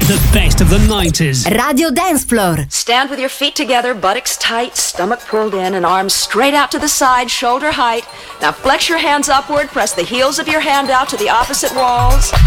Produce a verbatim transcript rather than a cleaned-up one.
The best of the nineties. Radio Dance Floor. Stand with your feet together, buttocks tight, stomach pulled in, and arms straight out to the side, shoulder height. Now flex your hands upward, press the heels of your hand out to the opposite walls.